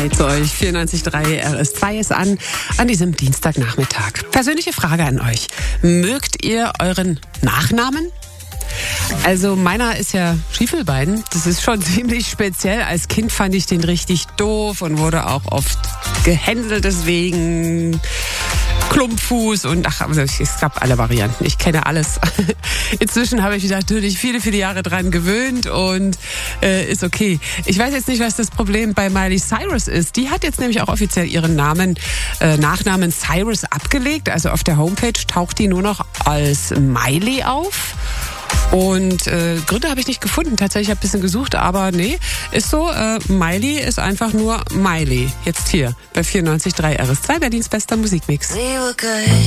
Hi zu euch. 94.3 RS2 ist an diesem Dienstagnachmittag. Persönliche Frage an euch. Mögt ihr euren Nachnamen? Also meiner ist ja Schiefelbein. Das ist schon ziemlich speziell. Als Kind fand ich den richtig doof und wurde auch oft gehänselt deswegen. Klumpfuß und es gab alle Varianten. Ich kenne alles. Inzwischen habe ich mich natürlich viele, viele Jahre dran gewöhnt und ist okay. Ich weiß jetzt nicht, was das Problem bei Miley Cyrus ist. Die hat jetzt nämlich auch offiziell ihren Nachnamen Cyrus abgelegt. Also auf der Homepage taucht die nur noch als Miley auf. Und Gründe habe ich nicht gefunden. Tatsächlich habe ich ein bisschen gesucht, aber nee, ist so. Miley ist einfach nur Miley. Jetzt hier bei 94.3 RS2, Berlins bester Musikmix.